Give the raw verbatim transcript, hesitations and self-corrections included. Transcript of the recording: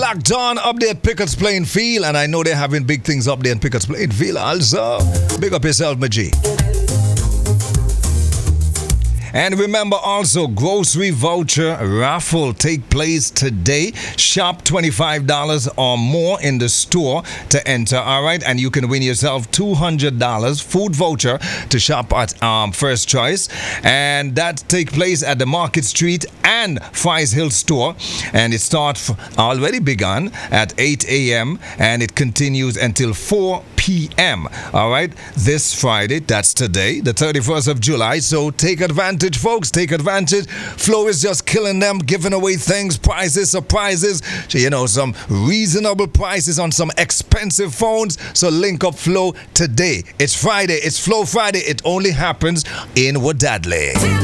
Locked on up there at Pickett's Plainfield, and I know they're having big things up there in Pickett's Plainfield also. Big up yourself, my G. And remember also, grocery voucher raffle take place today. Shop twenty-five dollars or more in the store to enter, all right? And you can win yourself two hundred dollars food voucher to shop at um, First Choice. And that take place at the Market Street and Fries Hill store. And it starts already begun at eight a.m. and it continues until four p.m. All right? This Friday, that's today, the thirty-first of July. So take advantage. Folks, take advantage. Flo is just killing them, giving away things, prizes, surprises, you know, some reasonable prices on some expensive phones. So link up Flo today. It's Friday. It's Flo Friday. It only happens in Wadadley.